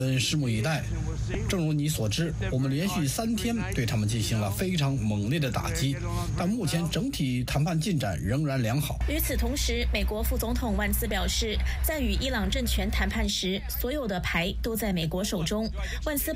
拭目以待。正如你所知，我们连续3天对他们进行了非常猛烈的打击，但目前整体谈判进展仍然良好。 与此同时，美国副总统万斯表示，在与伊朗政权谈判时，所有的牌都在美国手中。万斯